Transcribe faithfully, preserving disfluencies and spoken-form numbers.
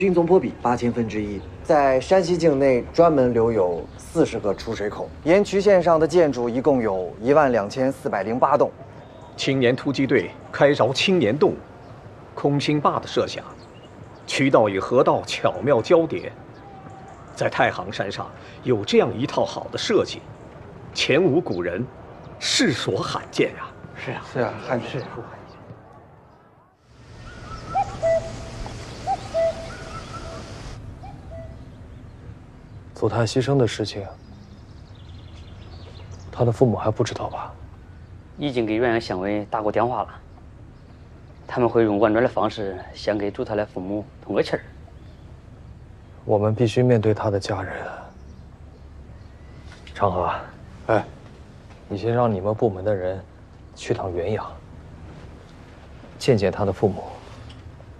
均总坡比八千分之一，在山西境内专门留有四十个出水口。沿渠线上的建筑一共有一万两千四百零八栋。 青年突击队开凿青年洞，空心坝的设想，渠道与河道巧妙交叠，在太行山上有这样一套好的设计，前无古人，世所罕见啊！ 是啊， 是啊，罕见。 祖太牺牲的事情，他的父母还不知道吧？ 已经给原阳乡委打过电话了，他们会用婉转的方式先给朱太的父母通个气儿。 我们必须面对他的家人。长河，哎，你先让你们部门的人去趟原阳，见见他的父母。